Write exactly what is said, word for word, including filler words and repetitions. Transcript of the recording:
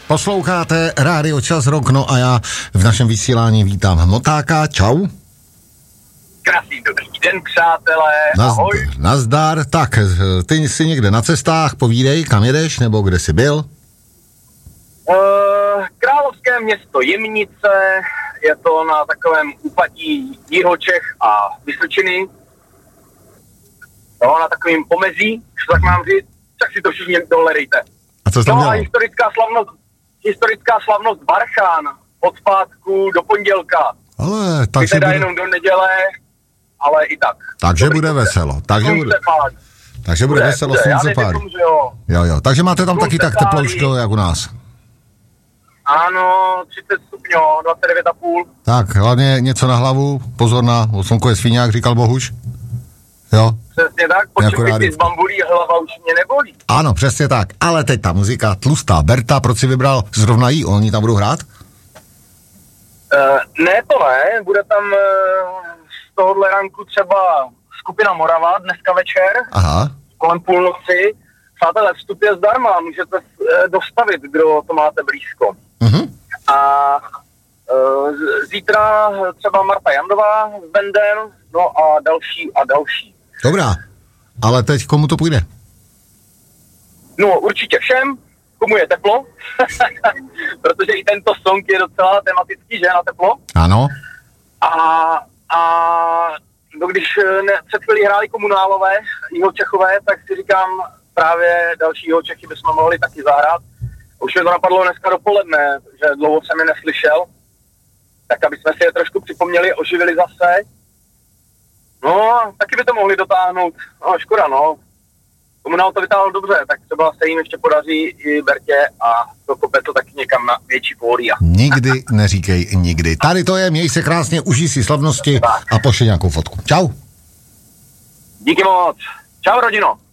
Posloucháte Rádio Čas Rock, no a já v našem vysílání vítám Motáka. Čau. Krásný dobrý den, přátelé. Nazdar, ahoj. Nazdar. Tak, ty jsi někde na cestách, povídej, kam jedeš, nebo kde jsi byl? Uh, Královské město Jemnice, je to na takovém úpatí Jihočech a Vysočiny. No, na takovým pomezí, co tak mám říct, tak si to všichni dohledejte. A co jsi tam No dělal? a historická slavnost, historická slavnost Barchán od pátku do pondělka. Ale, My tak teda bude... jenom do neděle, ale i tak. Takže Dobrý bude bude. veselo. Takže bude, Slunce pálí. takže bude Bude, veselo, bude. Já slunce pálí. neřeknu, že jo. Jo, jo. Takže máte tam Slunce taky tak pálí. teploučko, jak u nás. Ano, třicet stupňů, dvacet devět a půl. Tak, hlavně něco na hlavu, pozor na, slunko je sviňák, říkal Bohuš. Jo. Přesně tak, Jako počkej, ty rádio. z bambulí hlava už mě nebolí. Ano, přesně tak. Ale teď ta muzika, tlustá Berta, proč si vybral zrovna jí? Oni tam budou hrát? Uh, ne, to ne, bude tam uh, z tohohle ranku třeba skupina Morava dneska večer, Aha. kolem půlnoci. Přátelé, vstup je zdarma, můžete uh, dostavit, kdo to máte blízko. Mhm. A uh, zítra třeba Marta Jandová s bandem, no a další a další. Dobrá. Ale teď komu to půjde? No určitě všem, komu je teplo, protože i tento song je docela tematický, že na teplo. Ano. A, a no, když ne, před chvílí hráli komunálové, Jihočechové, tak si říkám, právě další Jihočechy bychom mohli taky zahrát. Už mě to napadlo dneska dopoledne, že dlouho jsem je neslyšel, tak aby jsme si je trošku připomněli, oživili zase. No, taky by to mohli dotáhnout. No, škoda, no. Komunál to vytáhl dobře, tak třeba se jim ještě podaří i Bertě a dokope to taky někam na větší pódia. Nikdy neříkej nikdy. Tady to je, měj se krásně, užij si slavnosti a pošli nějakou fotku. Čau. Díky moc. Čau, rodino.